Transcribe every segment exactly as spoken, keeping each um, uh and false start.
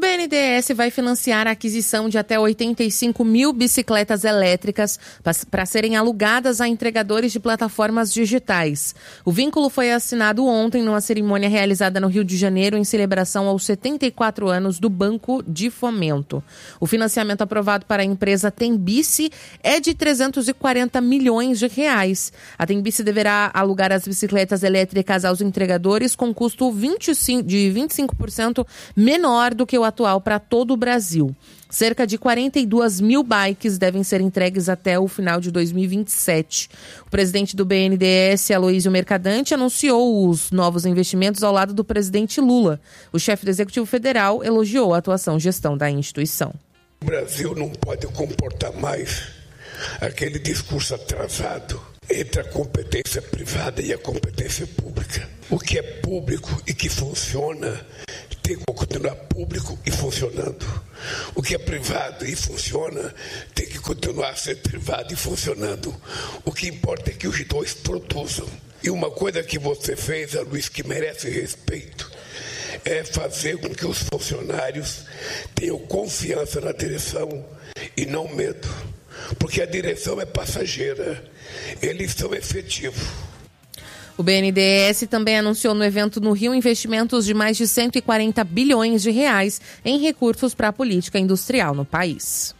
N D E S vai financiar a aquisição de até oitenta e cinco mil bicicletas elétricas para serem alugadas a entregadores de plataformas digitais. O vínculo foi assinado ontem numa cerimônia realizada no Rio de Janeiro em celebração aos setenta e quatro anos do Banco de Fomento. O financiamento aprovado para a empresa Tembici é de trezentos e quarenta milhões de reais. A Tembici deverá alugar as bicicletas elétricas aos entregadores com custo vinte e cinco, de vinte e cinco por cento menor do que o atual para todo o Brasil. Cerca de quarenta e duas mil bikes devem ser entregues até o final de dois mil e vinte e sete. O presidente do B N D E S, Aloísio Mercadante, anunciou os novos investimentos ao lado do presidente Lula. O chefe do Executivo Federal elogiou a atuação e gestão da instituição. O Brasil não pode comportar mais aquele discurso atrasado entre a competência privada e a competência pública. O que é público e que funciona tem que continuar público e funcionando. O que é privado e funciona tem que continuar a ser privado e funcionando. O que importa é que os dois produzam. E uma coisa que você fez, Luiz, que merece respeito, é fazer com que os funcionários tenham confiança na direção e não medo. Porque a direção é passageira, eles são efetivos. O B N D E S também anunciou no evento no Rio investimentos de mais de cento e quarenta bilhões de reais em recursos para a política industrial no país.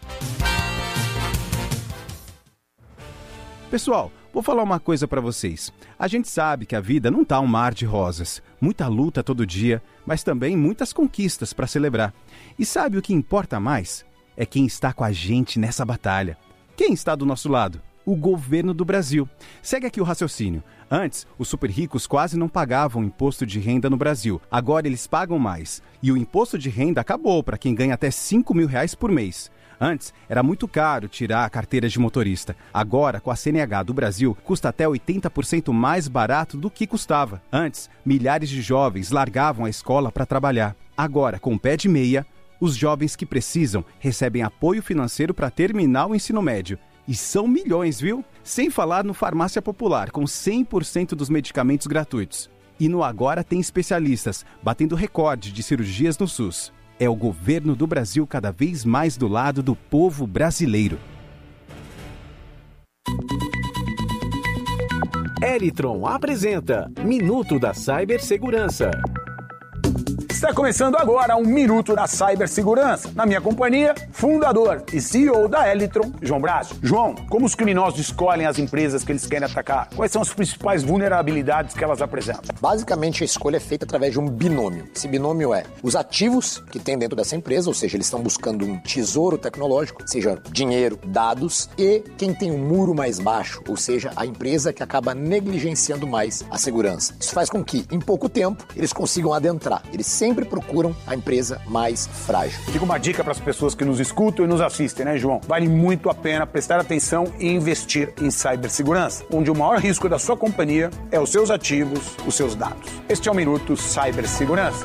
Pessoal, vou falar uma coisa para vocês. A gente sabe que a vida não tá um mar de rosas. Muita luta todo dia, mas também muitas conquistas para celebrar. E sabe o que importa mais? É quem está com a gente nessa batalha. Quem está do nosso lado? O governo do Brasil. Segue aqui o raciocínio. Antes, os super ricos quase não pagavam imposto de renda no Brasil. Agora eles pagam mais. E o imposto de renda acabou para quem ganha até cinco mil reais por mês. Antes, era muito caro tirar a carteira de motorista. Agora, com a C N H do Brasil, custa até oitenta por cento mais barato do que custava. Antes, milhares de jovens largavam a escola para trabalhar. Agora, com o pé de meia, os jovens que precisam recebem apoio financeiro para terminar o ensino médio. E são milhões, viu? Sem falar no Farmácia Popular, com cem por cento dos medicamentos gratuitos. E no Agora tem especialistas, batendo recorde de cirurgias no SUS. É o governo do Brasil cada vez mais do lado do povo brasileiro. Elitron apresenta Minuto da Cibersegurança. Está começando agora um Minuto da Cibersegurança. Na minha companhia, fundador e C E O da Elitron, João Braço. João, como os criminosos escolhem as empresas que eles querem atacar? Quais são as principais vulnerabilidades que elas apresentam? Basicamente, a escolha é feita através de um binômio. Esse binômio é os ativos que tem dentro dessa empresa, ou seja, eles estão buscando um tesouro tecnológico, seja dinheiro, dados, e quem tem um muro mais baixo, ou seja, a empresa que acaba negligenciando mais a segurança. Isso faz com que, em pouco tempo, eles consigam adentrar. Eles sempre sempre procuram a empresa mais frágil. Fica uma dica para as pessoas que nos escutam e nos assistem, né, João? Vale muito a pena prestar atenção e investir em cibersegurança, onde o maior risco da sua companhia é os seus ativos, os seus dados. Este é o Minuto Cibersegurança.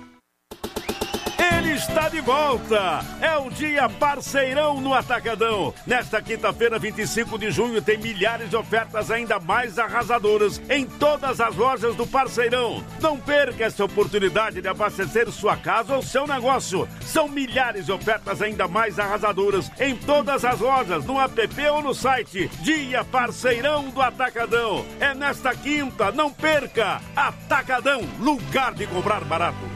Ele está de volta! É o dia parceirão no Atacadão. Nesta quinta-feira, vinte e cinco de junho, tem milhares de ofertas ainda mais arrasadoras em todas as lojas do Parceirão. Não perca essa oportunidade de abastecer sua casa ou seu negócio. São milhares de ofertas ainda mais arrasadoras em todas as lojas, no app ou no site. Dia Parceirão do Atacadão. É nesta quinta, não perca! Atacadão, lugar de comprar barato.